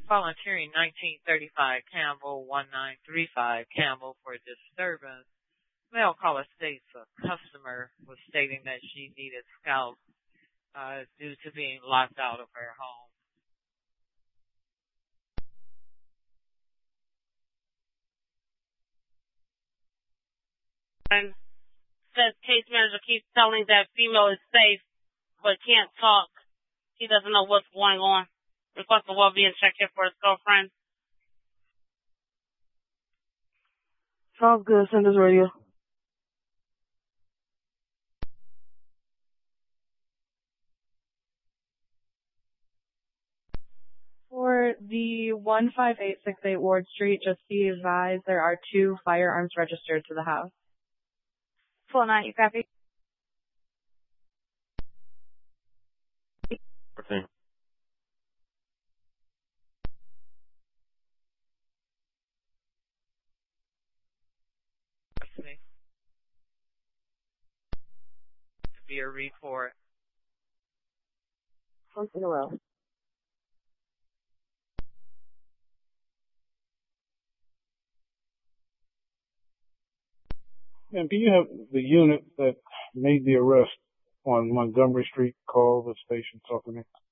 Volunteering 1935 Campbell 1935 Campbell for disturbance. Mail caller states a customer was stating that she needed scalp due to being locked out of her home. And says case manager keeps telling that female is safe but can't talk. He doesn't know what's going on. Request a well-being check here for his girlfriend. Sounds good. Send us radio. For the 15868 Ward Street, just be advised there are 2 firearms registered to the house. 4-9, you copy? Okay. To be a report. Once in a row. And do you have the unit that made the arrest on Montgomery Street call the station talking to me?